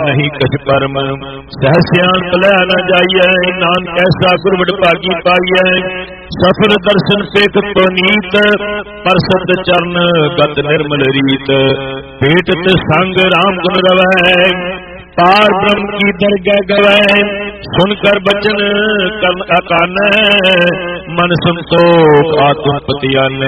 नहीं कछ परम, सहस्यांत लै न जाइए, नानक ऐसा गुरबड़ भागी पाइए। सफल दर्शन पेख पुनीत, परसत चरण गत निर्मल रीत। भेटत संग राम गुण रवै, पार ब्रह्म की दरगह गवै। सुनकर बचन करन अकानै, मन संतोख आत्म पति आनै।